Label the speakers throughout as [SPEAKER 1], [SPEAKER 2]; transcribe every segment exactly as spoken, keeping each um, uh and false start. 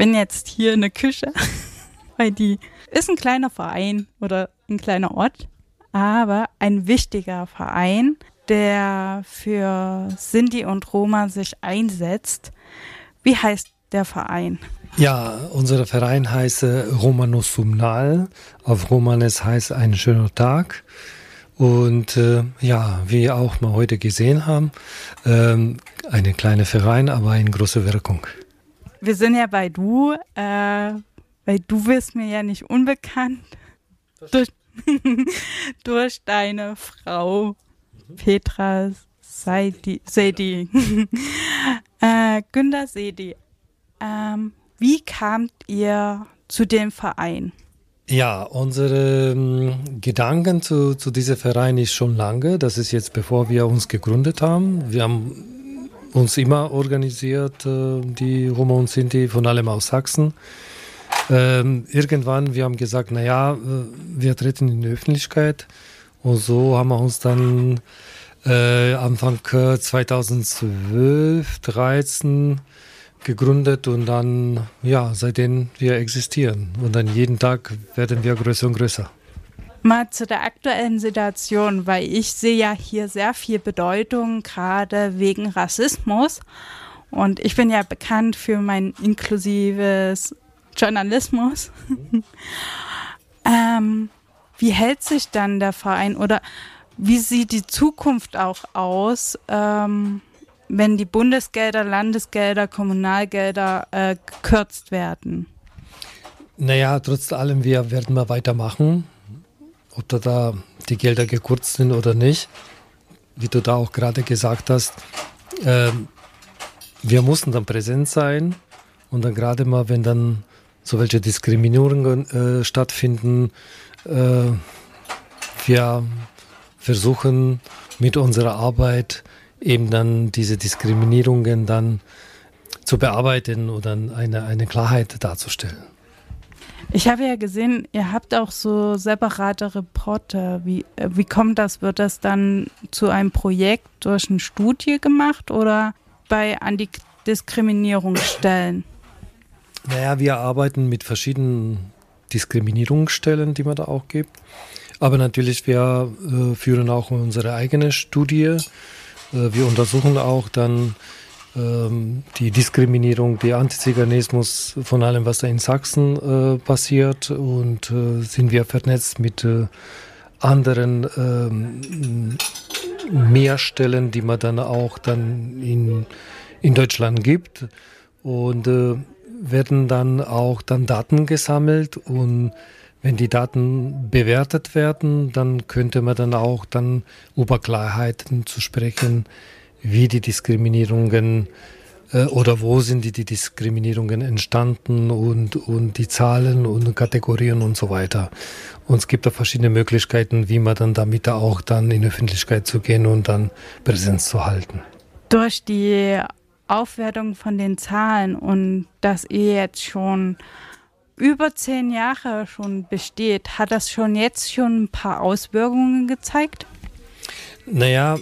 [SPEAKER 1] bin jetzt hier in der Küche, weil die ist ein kleiner Verein oder ein kleiner Ort, aber ein wichtiger Verein, der für Sinti und Roma sich einsetzt. Wie heißt der Verein?
[SPEAKER 2] Ja, unser Verein heißt äh, Romano Sumnal. Auf Romanes heißt ein schöner Tag. Und äh, ja, wie auch mal heute gesehen haben, ähm, eine kleine Verein, aber eine große Wirkung.
[SPEAKER 1] Wir sind ja bei du, äh, weil du bist mir ja nicht unbekannt durch, durch deine Frau Petra Seidi, Seidi. äh, Günter Seidi. Ähm, wie kamt ihr zu dem Verein?
[SPEAKER 2] Ja, unsere ähm, Gedanken zu, zu diesem Verein ist schon lange. Das ist jetzt, bevor wir uns gegründet haben. Wir haben uns immer organisiert, äh, die Roma und Sinti, von allem aus Sachsen. Ähm, irgendwann, wir haben gesagt, naja, äh, wir treten in die Öffentlichkeit. Und so haben wir uns dann äh, Anfang zweitausendzwölf, dreizehn gegründet und dann, ja, seitdem wir existieren. Und dann jeden Tag werden wir größer und größer.
[SPEAKER 1] Mal zu der aktuellen Situation, weil ich sehe ja hier sehr viel Bedeutung, gerade wegen Rassismus. Und ich bin ja bekannt für mein inklusives Journalismus. ähm, wie hält sich dann der Verein oder wie sieht die Zukunft auch aus, ähm, wenn die Bundesgelder, Landesgelder, Kommunalgelder äh, gekürzt werden?
[SPEAKER 2] Naja, trotz allem, wir werden mal weitermachen. Ob da, da die Gelder gekürzt sind oder nicht, wie du da auch gerade gesagt hast, äh, wir mussten dann präsent sein und dann gerade mal, wenn dann so welche Diskriminierungen äh, stattfinden, äh, wir versuchen mit unserer Arbeit eben dann diese Diskriminierungen dann zu bearbeiten oder eine, eine Klarheit darzustellen.
[SPEAKER 1] Ich habe ja gesehen, ihr habt auch so separate Reporter. Wie, wie kommt das? Wird das dann zu einem Projekt durch eine Studie gemacht oder bei Antidiskriminierungsstellen?
[SPEAKER 2] Naja, wir arbeiten mit verschiedenen Diskriminierungsstellen, die man da auch gibt. Aber natürlich, wir äh, führen auch unsere eigene Studie. Äh, wir untersuchen auch dann ähm, die Diskriminierung, den Antiziganismus von allem, was da in Sachsen äh, passiert. Und äh, sind wir vernetzt mit äh, anderen ähm, Mehrstellen, die man dann auch dann in, in Deutschland gibt. Und äh, werden dann auch dann Daten gesammelt und wenn die Daten bewertet werden, dann könnte man dann auch dann über Klarheiten zu sprechen, wie die Diskriminierungen äh, oder wo sind die, die Diskriminierungen entstanden und, und die Zahlen und Kategorien und so weiter. Und es gibt da verschiedene Möglichkeiten, wie man dann damit auch dann in die Öffentlichkeit zu gehen und dann Präsenz zu halten.
[SPEAKER 1] Durch die Aufwertung von den Zahlen und dass ihr jetzt schon über zehn Jahre schon besteht, hat das schon jetzt schon ein paar Auswirkungen gezeigt?
[SPEAKER 2] Naja,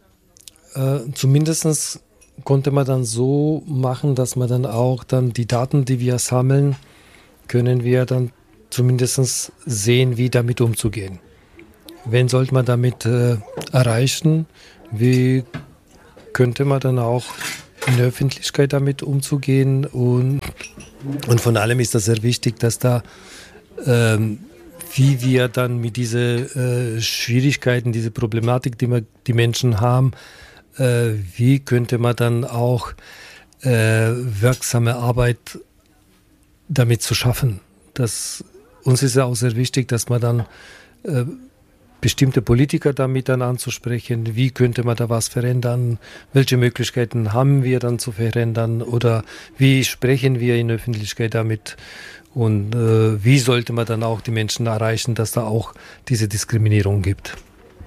[SPEAKER 2] äh, zumindest konnte man dann so machen, dass man dann auch dann die Daten, die wir sammeln, können wir dann zumindest sehen, wie damit umzugehen. Wen sollte man damit äh, erreichen? Wie könnte man dann auch in der Öffentlichkeit damit umzugehen und, und von allem ist das sehr wichtig, dass da, ähm, wie wir dann mit diesen äh, Schwierigkeiten, diese Problematik, die, wir, die Menschen haben, äh, wie könnte man dann auch äh, wirksame Arbeit damit zu schaffen. Das, uns ist ja auch sehr wichtig, dass man dann äh, bestimmte Politiker damit dann anzusprechen, wie könnte man da was verändern, welche Möglichkeiten haben wir dann zu verändern oder wie sprechen wir in der Öffentlichkeit damit und äh, wie sollte man dann auch die Menschen erreichen, dass da auch diese Diskriminierung gibt.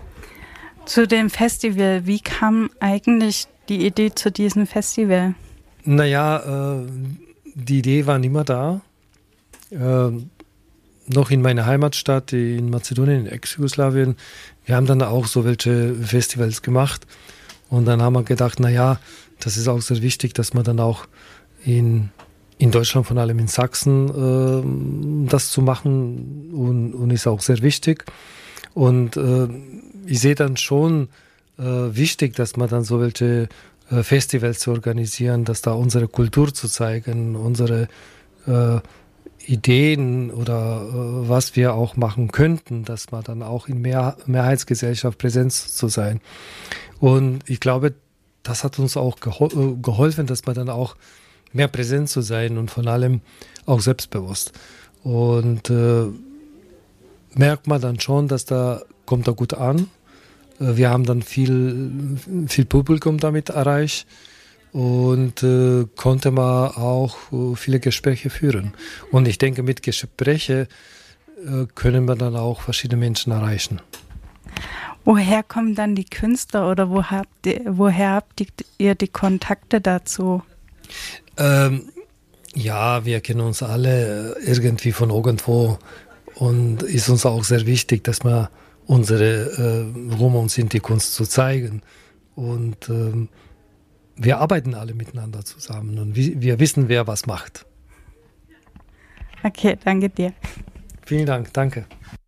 [SPEAKER 1] Zu dem Festival, wie kam eigentlich die Idee zu diesem Festival?
[SPEAKER 2] Naja, äh, die Idee war immer da. Äh, noch in meiner Heimatstadt in Mazedonien, in Ex-Jugoslawien, wir haben dann auch so welche Festivals gemacht und dann haben wir gedacht, naja, das ist auch sehr wichtig, dass man dann auch in in Deutschland, vor allem in Sachsen, äh, das zu machen und, und ist auch sehr wichtig. Und äh, ich sehe dann schon äh, wichtig, dass man dann so welche äh, Festivals zu organisieren, dass da unsere Kultur zu zeigen, unsere äh, Ideen oder äh, was wir auch machen könnten, dass man dann auch in Mehr Mehrheitsgesellschaft Präsenz zu sein. Und ich glaube, das hat uns auch gehol geholfen, dass man dann auch mehr präsent zu sein und vor allem auch selbstbewusst. Und äh, merkt man dann schon, dass da kommt er gut an. Äh, wir haben dann viel, viel Publikum damit erreicht und äh, konnte man auch äh, viele Gespräche führen. Und ich denke, mit Gesprächen äh, können wir dann auch verschiedene Menschen erreichen.
[SPEAKER 1] Woher kommen dann die Künstler oder wo habt ihr, woher habt ihr die Kontakte dazu?
[SPEAKER 2] Ähm, ja, wir kennen uns alle irgendwie von irgendwo und ist uns auch sehr wichtig, dass wir unsere äh, Ruhm und Sinti-Kunst zu zeigen. Und ähm, wir arbeiten alle miteinander zusammen und wir, wir wissen, wer was macht.
[SPEAKER 1] Okay, danke dir.
[SPEAKER 2] Vielen Dank, danke.